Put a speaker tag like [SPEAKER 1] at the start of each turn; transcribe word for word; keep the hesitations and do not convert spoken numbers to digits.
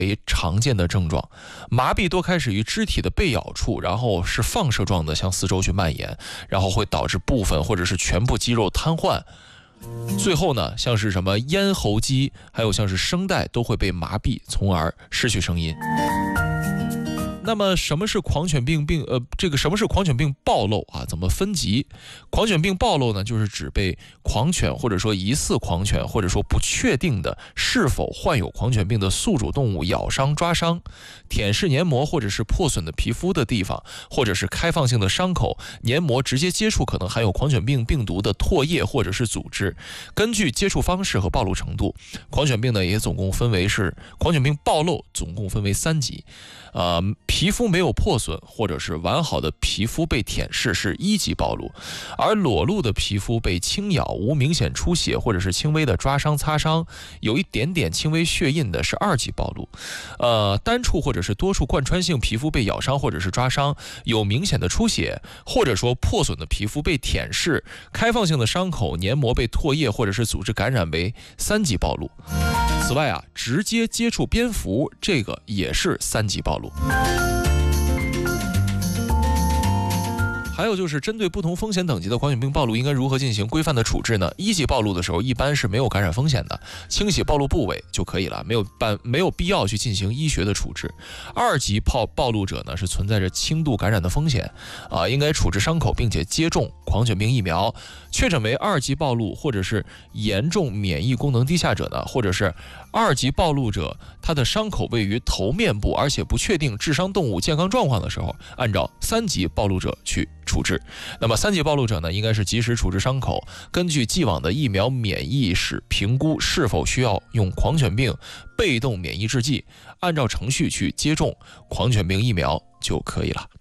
[SPEAKER 1] 为常见的症状。麻痹多开始于肢体的被咬处，然后是放射状的向四周去蔓延，然后会导致部分或者是全部肌肉瘫痪。最后呢，像是什么咽喉肌，还有像是声带都会被麻痹，从而失去声音。那么什么是狂犬病病呃，这个什么是狂犬病暴露啊？怎么分级？狂犬病暴露呢，就是指被狂犬或者说疑似狂犬或者说不确定的是否患有狂犬病的宿主动物咬伤、抓伤、舔舐黏膜或者是破损的皮肤的地方，或者是开放性的伤口，黏膜直接接触可能含有狂犬病病毒的唾液或者是组织。根据接触方式和暴露程度，狂犬病呢也总共分为是狂犬病暴露总共分为三级。呃，皮肤没有破损或者是完好的皮肤被舔舐是一级暴露，而裸露的皮肤被轻咬无明显出血或者是轻微的抓伤擦伤，有一点点轻微血印的是二级暴露。呃，单处或者是多处贯穿性皮肤被咬伤或者是抓伤，有明显的出血或者说破损的皮肤被舔舐，开放性的伤口黏膜被唾液或者是组织感染为三级暴露。此外啊，直接接触蝙蝠这个也是三级暴露。还有就是针对不同风险等级的狂犬病暴露应该如何进行规范的处置呢？一级暴露的时候一般是没有感染风险的，清洗暴露部位就可以了，没有办没有必要去进行医学的处置。二级暴暴露者呢是存在着轻度感染的风险啊，应该处置伤口并且接种狂犬病疫苗。确诊为二级暴露或者是严重免疫功能低下者呢，或者是二级暴露者，他的伤口位于头面部，而且不确定致伤动物健康状况的时候，按照三级暴露者去处置。那么三级暴露者呢，应该是及时处置伤口，根据既往的疫苗免疫史评估是否需要用狂犬病被动免疫制剂，按照程序去接种狂犬病疫苗就可以了。